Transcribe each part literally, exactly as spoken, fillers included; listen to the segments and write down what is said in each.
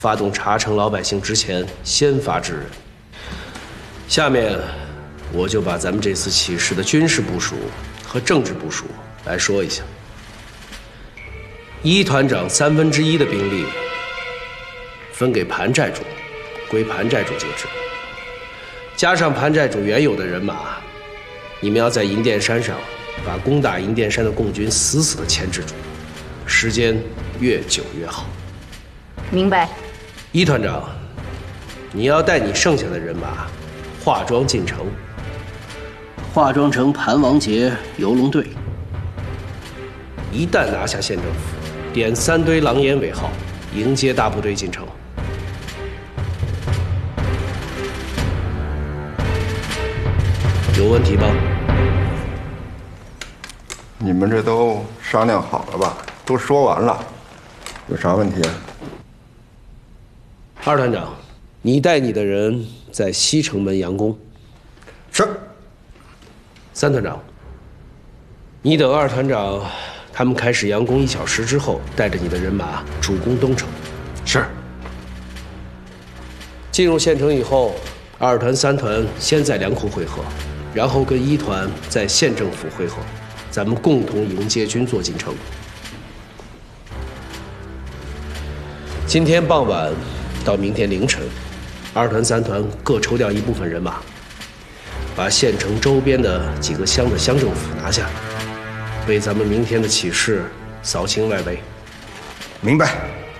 发动查城老百姓之前先发制人。下面，我就把咱们这次起事的军事部署和政治部署来说一下。一团长三分之一的兵力分给盘寨主，归盘寨主节制，加上盘寨主原有的人马，你们要在银殿山上把攻打银殿山的共军死死地牵制住，时间越久越好。 明白。 一团长，你要带你剩下的人马化妆进城，化妆成盘王节游龙队。一旦拿下县政府，点三堆狼烟尾号，迎接大部队进城。有问题吗？ 你们这都商量好了吧？都说完了，有啥问题？ 二团长，你带你的人在西城门佯攻。 是。 三团长，你等二团长他们开始佯攻一小时之后，带着你的人马主攻东城。 是。 进入县城以后，二团、三团先在粮库会合，然后跟一团在县政府会合，咱们共同迎接军座进城。今天傍晚到明天凌晨，二团、三团各抽调一部分人马，把县城周边的几个乡的乡政府拿下，为咱们明天的起事扫清外围。 明白。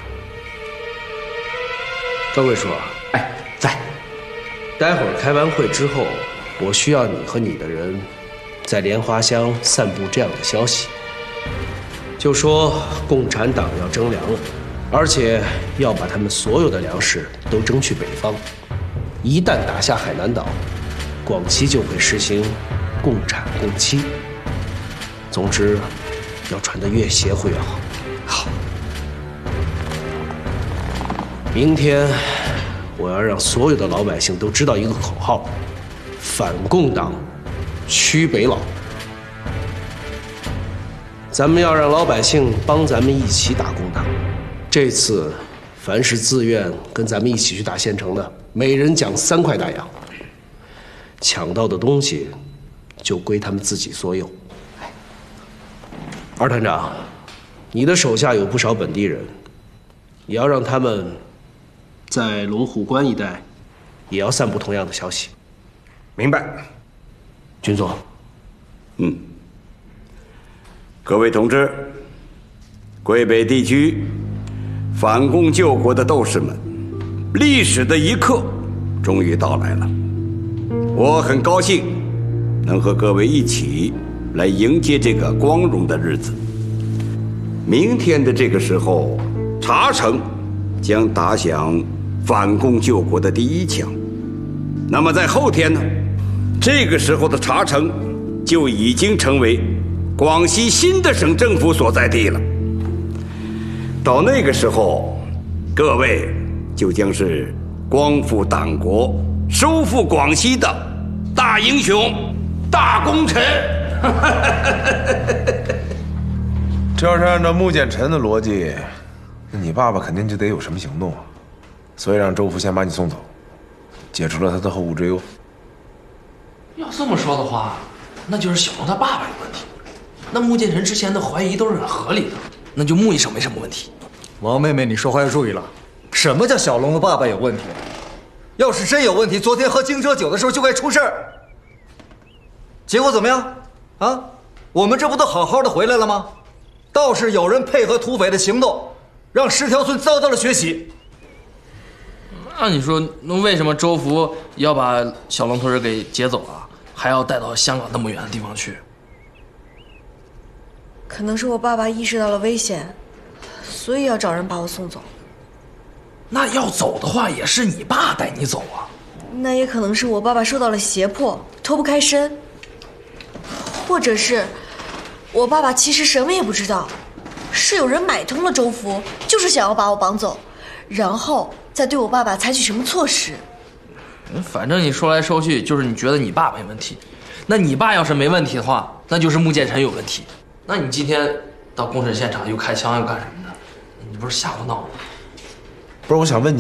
赵贵书， 哎，在。 待会儿开完会之后，我需要你和你的人在莲花乡散布这样的消息，就说共产党要征粮了，而且要把他们所有的粮食都征去北方。一旦打下海南岛，广西就会实行共产共妻。总之，要传得越邪乎越好。 好。 明天我要让所有的老百姓都知道一个口号：反共党，驱北佬。咱们要让老百姓帮咱们一起打共党。这次，凡是自愿跟咱们一起去打县城的，每人奖三块大洋。抢到的东西，就归他们自己所有。二团长，你的手下有不少本地人，也要让他们在龙虎关一带，也要散布同样的消息。 明白。 军座。 嗯。各位同志，桂北地区反共救国的斗士们，历史的一刻终于到来了。我很高兴能和各位一起来迎接这个光荣的日子。明天的这个时候，茶城将打响反共救国的第一枪。那么在后天呢，这个时候的茶城就已经成为广西新的省政府所在地了。到那个时候，各位就将是光复党国、收复广西的大英雄、大功臣。 这要是按照穆剑臣的逻辑，那你爸爸肯定就得有什么行动啊，所以让周福先把你送走，解除了他的后顾之忧。 要这么说的话，那就是小龙他爸爸有问题。那穆剑臣之前的怀疑都是很合理的，那就穆医生没什么问题。 王妹妹，你说话要注意了。什么叫小龙的爸爸有问题？要是真有问题，昨天喝惊蛰酒的时候就该出事儿。结果怎么样？啊，我们这不都好好的回来了吗？倒是有人配合土匪的行动，让十条村遭到了血洗。 那你说，那为什么周福要把小龙同志给劫走啊？还要带到香港那么远的地方去？ 可能是我爸爸意识到了危险，所以要找人把我送走。 那要走的话，也是你爸带你走啊。 那也可能是我爸爸受到了胁迫，脱不开身，或者是我爸爸其实什么也不知道，是有人买通了周福，就是想要把我绑走，然后再对我爸爸采取什么措施。 反正你说来说去，就是你觉得你爸没问题。那你爸要是没问题的话，那就是穆剑臣有问题。那你今天到公审现场又开枪又干什么的？你不是吓唬闹吗？ 不是，我想问你。